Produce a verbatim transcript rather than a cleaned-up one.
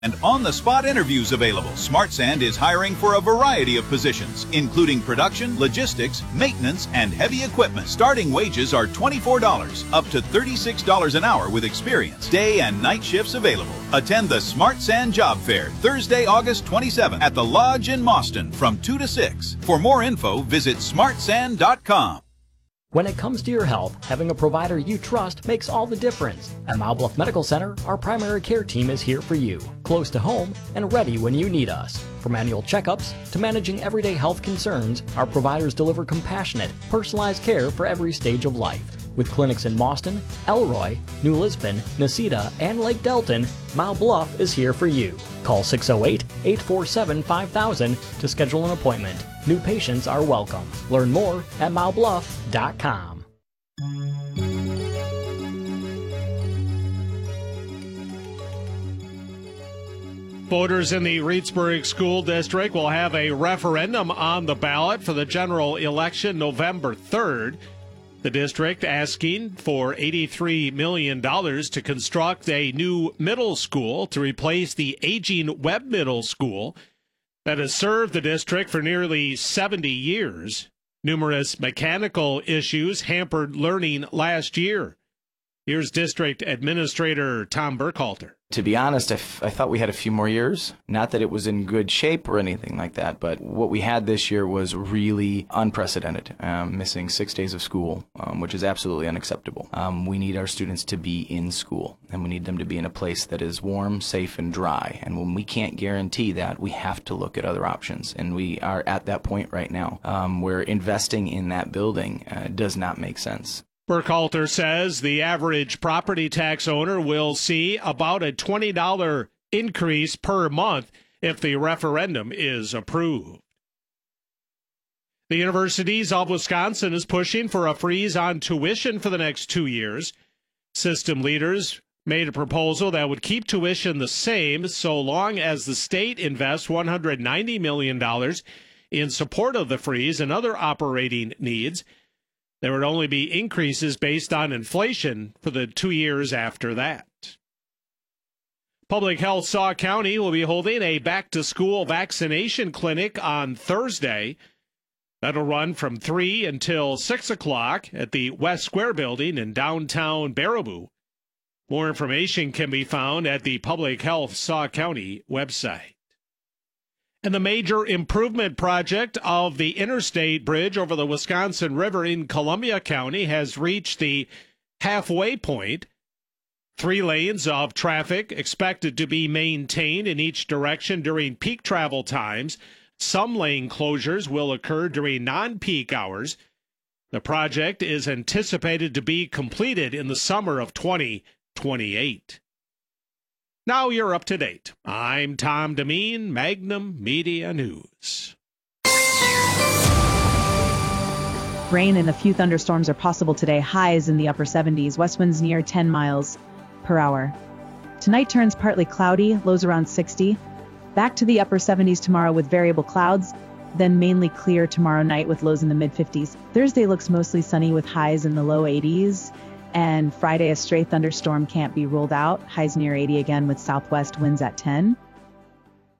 And on-the-spot interviews available. Smart Sand is hiring for a variety of positions, including production, logistics, maintenance, and heavy equipment. Starting wages are twenty-four dollars, up to thirty-six dollars an hour with experience. Day and night shifts available. Attend the Smart Sand Job Fair, Thursday, August twenty-seventh at the Lodge in Mauston from two to six. For more info, visit smart sand dot com. When it comes to your health, having a provider you trust makes all the difference. At Mile Bluff Medical Center, our primary care team is here for you, close to home and ready when you need us. From annual checkups to managing everyday health concerns, our providers deliver compassionate, personalized care for every stage of life. With clinics in Mauston, Elroy, New Lisbon, Nacita, and Lake Delton, Mile Bluff is here for you. Call six oh eight, eight four seven, five thousand to schedule an appointment. New patients are welcome. Learn more at mile bluff dot com. Voters in the Reedsburg School District will have a referendum on the ballot for the general election November third. The district asking for eighty-three million dollars to construct a new middle school to replace the aging Webb Middle School that has served the district for nearly seventy years. Numerous mechanical issues hampered learning last year. Here's District Administrator Tom Burkhalter. To be honest, I, f- I thought we had a few more years. Not that it was in good shape or anything like that, but what we had this year was really unprecedented, um, missing six days of school, um, which is absolutely unacceptable. Um, we need our students to be in school, and we need them to be in a place that is warm, safe, and dry. And when we can't guarantee that, we have to look at other options, and we are at that point right now um, where investing in that building uh, does not make sense. Burkhalter says the average property tax owner will see about a twenty dollars increase per month if the referendum is approved. The Universities of Wisconsin is pushing for a freeze on tuition for the next two years. System leaders made a proposal that would keep tuition the same so long as the state invests one hundred ninety million dollars in support of the freeze and other operating needs. There would only be increases based on inflation for the two years after that. Public Health Sauk County will be holding a back-to-school vaccination clinic on Thursday. That'll run from three until six o'clock at the West Square Building in downtown Baraboo. More information can be found at the Public Health Sauk County website. And the major improvement project of the interstate bridge over the Wisconsin River in Columbia County has reached the halfway point. Three lanes of traffic expected to be maintained in each direction during peak travel times. Some lane closures will occur during non-peak hours. The project is anticipated to be completed in the summer of twenty twenty-eight. Now you're up to date. I'm Tom Demeen, Magnum Media News. Rain and a few thunderstorms are possible today. Highs in the upper seventies, west winds near ten miles per hour. Tonight turns partly cloudy, lows around sixty. Back to the upper seventies tomorrow with variable clouds, then mainly clear tomorrow night with lows in the mid fifties. Thursday looks mostly sunny with highs in the low eighties. And Friday, a stray thunderstorm can't be ruled out. Highs near eighty again with southwest winds at ten.